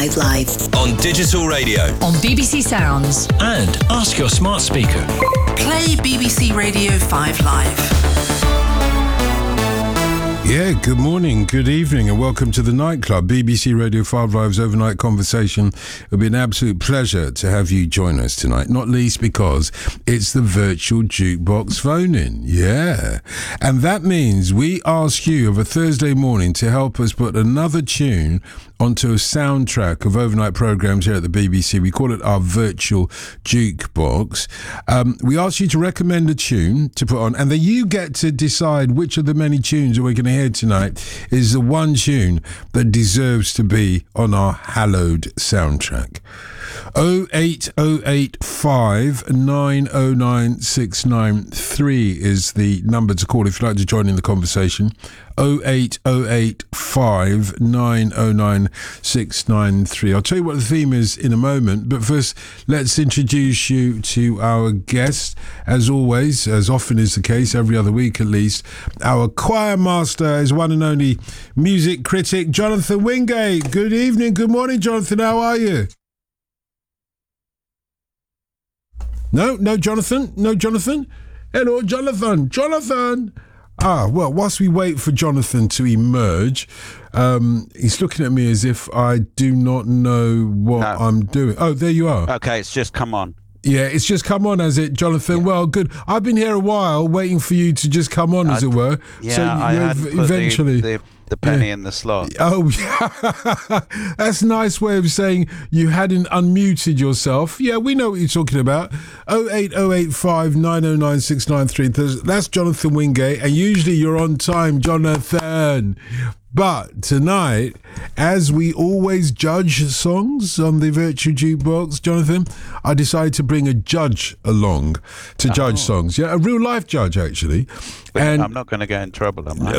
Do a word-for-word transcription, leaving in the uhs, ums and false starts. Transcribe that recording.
Live on digital radio, on B B C Sounds, and ask your smart speaker. Play B B C Radio five Live. Yeah, good morning, good evening, and welcome to the Nightclub, B B C Radio five Live's overnight conversation. It'll be an absolute pleasure to have you join us tonight, not least because it's the virtual jukebox phone-in. Yeah. And that means we ask you of a Thursday morning to help us put another tune onto a soundtrack of overnight programmes here at the B B C. We call it our virtual jukebox. Um, we ask you to recommend a tune to put on, and then you get to decide which of the many tunes that we're going to hear tonight is the one tune that deserves to be on our hallowed soundtrack. oh eight oh eight five nine oh nine six nine three is the number to call if you'd like to join in the conversation. oh eight oh eight five nine oh nine six nine three. I'll tell you what the theme is in a moment, but first let's introduce you to our guest. As always, as often is the case, every other week at least, our choir master is one and only music critic Jonathan Wingate. Good evening, good morning, Jonathan. How are you? No, no, Jonathan, no, Jonathan. Hello, Jonathan, Jonathan. Ah, well, whilst we wait for Jonathan to emerge, um, he's looking at me as if I do not know what no. I'm doing. Oh, there you are. Okay, it's just come on. Yeah, it's just come on, has it, Jonathan? Yeah. Well, good. I've been here a while waiting for you to just come on, as I, it were. Yeah, so I had ev- eventually. The, the, the penny yeah. in the slot. Oh, yeah. That's a nice way of saying you hadn't unmuted yourself. Yeah, we know what you're talking about. oh eight oh eight five nine oh nine six nine three. That's Jonathan Wingate, and usually you're on time, Jonathan. But tonight, as we always judge songs on the virtual jukebox, Jonathan, I decided to bring a judge along to oh. judge songs. Yeah, a real life judge, actually. But and I'm not going to get in trouble, am I?